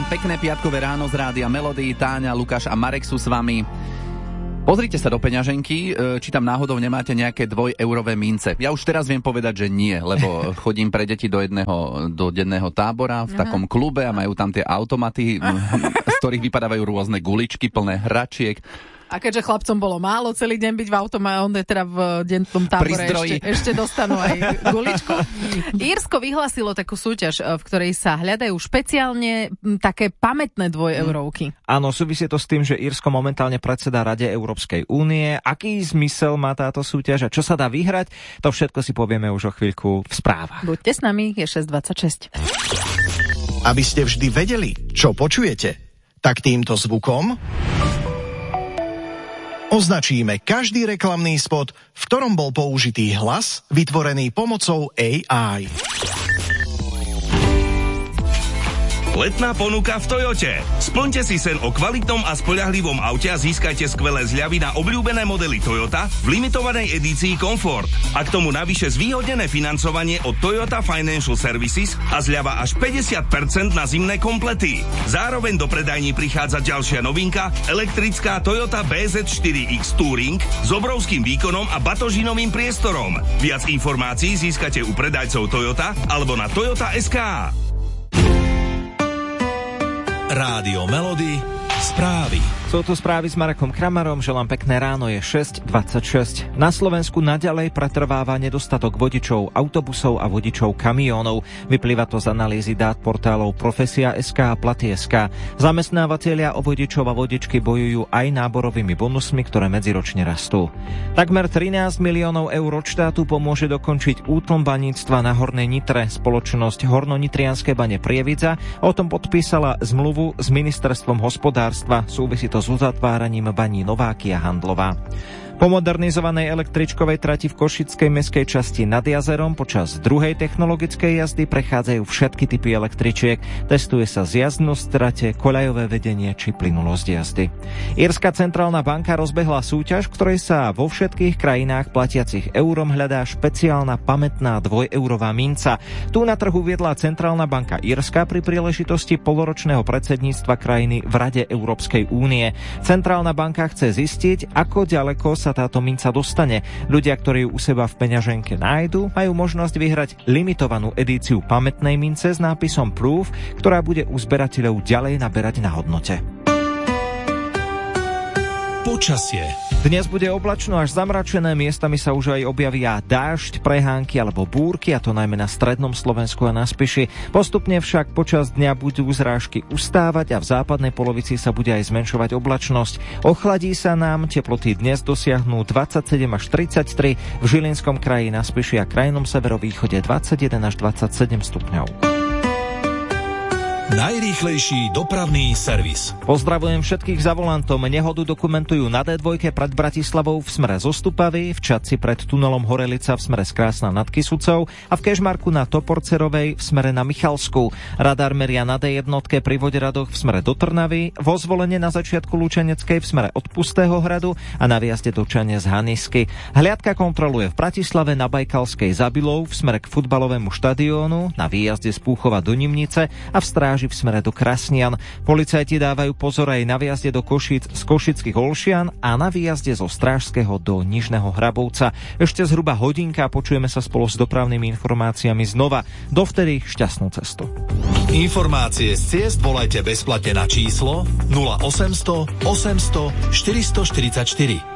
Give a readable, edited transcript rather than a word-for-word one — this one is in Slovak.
pekné piatkové ráno z Rádia Melody. Táňa, Lukáš a Marek sú s vami. Pozrite sa do peňaženky, či tam náhodou nemáte nejaké 2-eurové mince. Ja už teraz viem povedať, že nie, lebo chodím pre deti do denného tábora v takom klube a majú tam tie automaty, z ktorých vypadávajú rôzne guličky plné hračiek. A keďže chlapcom bolo málo celý deň byť v automate, teda v dennom tábore ešte dostanú aj guličku. Írsko vyhlásilo takú súťaž, v ktorej sa hľadajú špeciálne také pamätné 2-eurovky. Áno, súvisí to s tým, že Írsko momentálne predsedá Rade Európskej únie. Aký zmysel má táto súťaž a čo sa dá vyhrať? To všetko si povieme už o chvíľku v správach. Buďte s nami, je 6:26. Aby ste vždy vedeli, čo počujete, tak týmto zvukom označíme každý reklamný spot, v ktorom bol použitý hlas vytvorený pomocou AI. Letná ponuka v Toyote. Splňte si sen o kvalitnom a spoľahlivom aute a získajte skvelé zľavy na obľúbené modely Toyota v limitovanej edícii Comfort. A k tomu navyše zvýhodnené financovanie od Toyota Financial Services a zľava až 50% na zimné komplety. Zároveň do predajní prichádza ďalšia novinka, elektrická Toyota BZ4X Touring s obrovským výkonom a batožinovým priestorom. Viac informácií získate u predajcov Toyota alebo na Toyota.sk. Rádio Melody, správy. Sú tu správy s Marekom Kramarom, želám pekné ráno, je 6:26. Na Slovensku naďalej pretrváva nedostatok vodičov autobusov a vodičov kamiónov. Vyplýva to z analýzy dát portálov Profesia.sk a Platy.sk. Zamestnávatelia o vodičov a vodičky bojujú aj náborovými bonusmi, ktoré medziročne rastú. Takmer 13 miliónov eur od štátu pomôže dokončiť útlm baníctva na Hornej Nitre. Spoločnosť Horno-Nitrianske bane Prievidza o tom podpísala zmluvu s ministerstvom hospodárstva. Súvisí to s uzatváraním baní Nováky a Handlová. Po modernizovanej električkovej trati v Košickej mestskej časti nad jazerom počas druhej technologickej jazdy prechádzajú všetky typy električiek. Testuje sa zjazdnosť trate, koľajové vedenie či plynulosť jazdy. Írska centrálna banka rozbehla súťaž, v ktorej sa vo všetkých krajinách platiacich eurom hľadá špeciálna pamätná 2-eurová minca. Tu na trhu viedla Centrálna banka Írska pri príležitosti poloročného predsedníctva krajiny v Rade Európskej únie. Centrálna banka chce zistiť, ako ďaleko sa táto minca dostane. Ľudia, ktorí ju u seba v peňaženke nájdu, majú možnosť vyhrať limitovanú edíciu pamätnej mince s nápisom Proof, ktorá bude u zberateľov ďalej naberať na hodnote. Počasie. Dnes bude oblačno až zamračené, miestami sa už aj objavia dážď, prehánky alebo búrky, a to najmä na strednom Slovensku a na Spiši. Postupne však počas dňa budú zrážky ustávať a v západnej polovici sa bude aj zmenšovať oblačnosť. Ochladí sa nám, teploty dnes dosiahnu 27 až 33, v Žilinskom kraji, na Spiši a krajnom severovýchode 21 až 27 stupňov. Najrýchlejší dopravný servis. Pozdravujem všetkých za volantom. Nehodu dokumentujú na D2 pred Bratislavou v smere zo Stupavy, v Čadci pred tunelom Horelica v smere z Krásna nad Kysucou a v Kežmarku na Toporcerovej v smere na Michalsku. Radar meria na D1 pri Voderadoch v smere do Trnavy, vo Zvolenie na začiatku Lučeneckej v smere od Pustého hradu a na viazde do Čane z Hanisky. Hliadka kontroluje v Bratislave na Bajkalskej za Bilou v smere k futbalovému štadiónu, na výjazde z Púchova do Nimnice a v stráži v smere do Krasnian. Policajti dávajú pozor aj na výjazde do Košíc z Košických Olšian a na výjazde zo Strážskeho do Nižného Hrabovca. Ešte zhruba hodinka, počujeme sa spolu s dopravnými informáciami znova. Dovtedy šťastnú cestu. Informácie z ciest volajte bezplatne na číslo 0800 800 444.